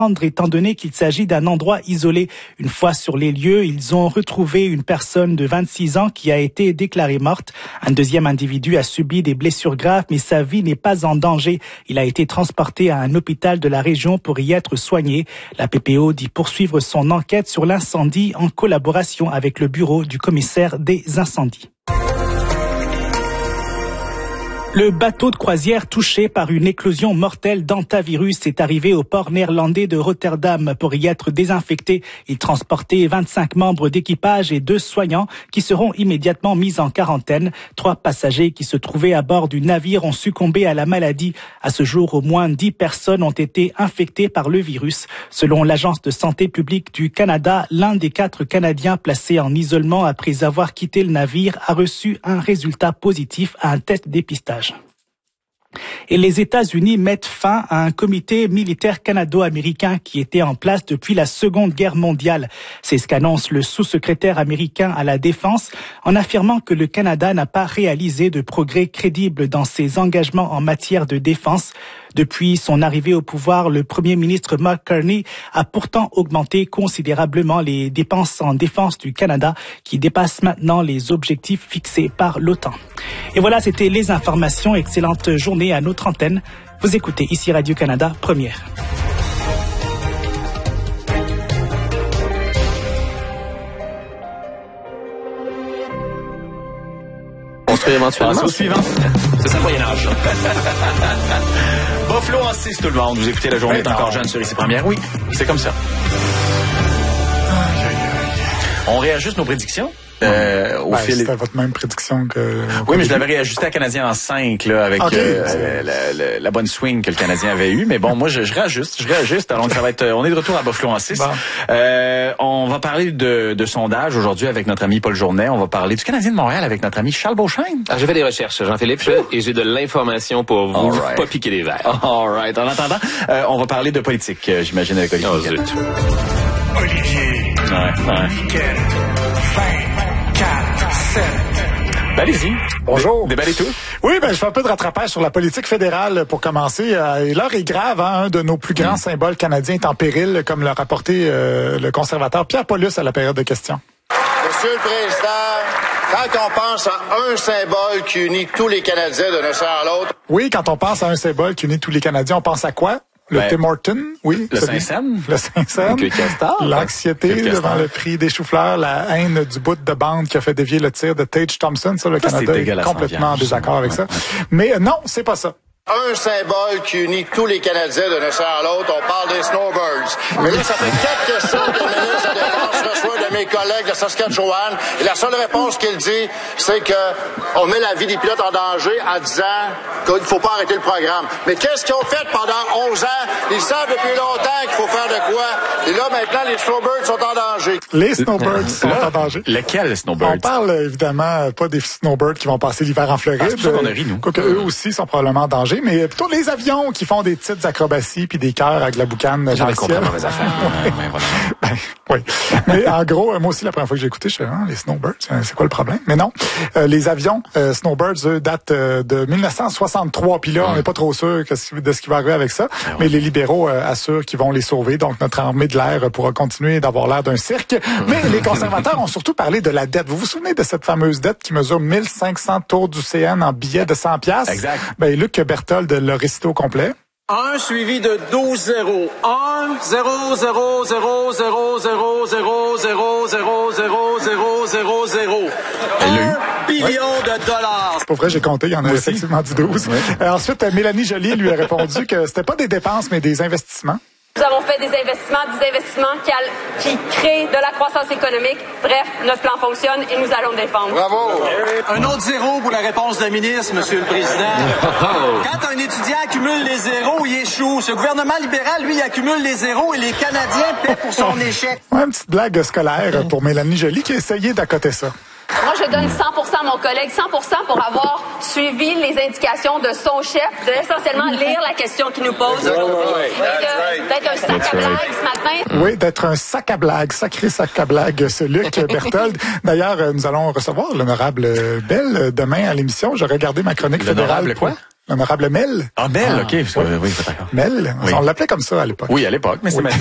étant donné qu'il s'agit d'un endroit isolé. Une fois sur les lieux, ils ont retrouvé une personne de 26 ans qui a été déclarée morte. Un deuxième individu a subi des blessures graves, mais sa vie n'est pas en danger. Il a été transporté à un hôpital de la région pour y être soigné. La PPO dit poursuivre son enquête sur l'incendie en collaboration avec le bureau du commissaire des incendies. Le bateau de croisière touché par une éclosion mortelle d'hantavirus est arrivé au port néerlandais de Rotterdam pour y être désinfecté. Il transportait 25 membres d'équipage et 2 soignants qui seront immédiatement mis en quarantaine. 3 passagers qui se trouvaient à bord du navire ont succombé à la maladie. À ce jour, au moins 10 personnes ont été infectées par le virus. Selon l'Agence de santé publique du Canada, l'un des 4 Canadiens placés en isolement après avoir quitté le navire a reçu un résultat positif à un test dépistage. Et les États-Unis mettent fin à un comité militaire canado-américain qui était en place depuis la Seconde Guerre mondiale. C'est ce qu'annonce le sous-secrétaire américain à la Défense en affirmant que le Canada n'a pas réalisé de progrès crédibles dans ses engagements en matière de défense. Depuis son arrivée au pouvoir, le premier ministre Mark Carney a pourtant augmenté considérablement les dépenses en défense du Canada qui dépassent maintenant les objectifs fixés par l'OTAN. Et voilà, c'était les informations. Excellente journée à notre antenne. Vous écoutez ici Radio-Canada, première. Construire éventuellement. Au suivant. C'est ça le Moyen-Âge. Buffalo en 6, tout le monde. Vous écoutez La Journée est encore jeune sur ici première. Oui, c'est comme ça. On réajuste nos prédictions. Au fil... C'était votre même prédiction que... Oui, mais je l'avais réajusté à Canadien en 5, là, avec la bonne swing que le Canadien avait eue. Mais bon, moi, je réajuste. Alors, ça va être, on est de retour à Buffalo en 6. Bon. On va parler de sondage aujourd'hui avec notre ami Paul Journet. On va parler du Canadien de Montréal avec notre ami Charles Beauchesne. Alors, j'ai fait des recherches, Jean-Philippe, et j'ai de l'information pour vous. Pas piquer des verres. All right. En attendant, on va parler de politique, j'imagine, avec Olivier. Oh, zut. Olivier. Ouais. 4, 7. Ben, allez-y. Bonjour. Déballez tout. Oui, je fais un peu de rattrapage sur la politique fédérale pour commencer. Et l'heure est grave, hein? Un de nos plus grands symboles canadiens est en péril, comme l'a rapporté le conservateur Pierre Paulus à la période de questions. Monsieur le Président, quand on pense à un symbole qui unit tous les Canadiens d'un océan à l'autre... Oui, quand on pense à un symbole qui unit tous les Canadiens, on pense à quoi? Le Tim Horton, oui. Le Saint-Saëns. Le Saint-Saëns. L'anxiété devant le prix des choux-fleurs, la haine du bout de bande qui a fait dévier le tir de Tage Thompson. Ça, le Canada est complètement en désaccord avec ça. Mais non, c'est pas ça. Un symbole qui unit tous les Canadiens d'un océan à l'autre, on parle des snowbirds. Mais là, ça fait 4 questions que le ministre de la Défense reçoit de mes collègues de Saskatchewan. Et la seule réponse qu'il dit, c'est que on met la vie des pilotes en danger en disant qu'il ne faut pas arrêter le programme. Mais qu'est-ce qu'ils ont fait pendant 11 ans? Ils savent depuis longtemps qu'il faut faire de quoi. Et là, maintenant, les snowbirds sont en danger. Les snowbirds sont en danger. Lequel, snowbirds? On parle évidemment pas des snowbirds qui vont passer l'hiver en Floride. C'est pour ça qu'on a ri, nous. Quoique eux aussi sont probablement en danger. Mais plutôt les avions qui font des petites acrobaties puis des cœurs avec la boucane dans le ciel. Oui. Mais en gros, moi aussi, la première fois que j'ai écouté, je suis les snowbirds, c'est quoi le problème? Mais non. Les avions snowbirds, eux, datent de 1963. Puis là, on n'est pas trop sûr de ce qui va arriver avec ça. Mais les libéraux assurent qu'ils vont les sauver. Donc, notre armée de l'air pourra continuer d'avoir l'air d'un cirque. Mais les conservateurs ont surtout parlé de la dette. Vous vous souvenez de cette fameuse dette qui mesure 1500 tours du CN en billets de 100 $? Exact. Ben, Luc Berthold le récité au complet. 1 suivi de 12 zéros. 1, 0, 0, 0, 0, 0, 0, 0, 0, 0, 0, 0, 0. 1 billion de dollars. C'est pas vrai, j'ai compté, il y en a effectivement dit 12. Ensuite, Mélanie Joly lui a répondu que c'était pas des dépenses, mais des investissements. Nous avons fait des investissements qui créent de la croissance économique. Bref, notre plan fonctionne et nous allons défendre. Bravo! Un autre zéro pour la réponse de la ministre, Monsieur le Président. Quand un étudiant accumule les zéros, il échoue. Ce gouvernement libéral, lui, il accumule les zéros et les Canadiens paient pour son échec. Ouais, une petite blague scolaire pour Mélanie Joly qui a essayé d'accoter ça. Moi, je donne 100% à mon collègue, 100% pour avoir suivi les indications de son chef, essentiellement lire la question qu'il nous pose aujourd'hui. D'être un sac à blagues ce matin. Oui, d'être un sac à blagues, sacré sac à blagues, ce Luc Berthold. D'ailleurs, nous allons recevoir l'honorable Bell demain à l'émission. J'ai regardé ma chronique fédérale. L'honorable quoi? L'honorable Mel. Ah, Mel, OK. Oui, d'accord. Mel, on l'appelait comme ça à l'époque. Oui, à l'époque, mais c'est maintenant.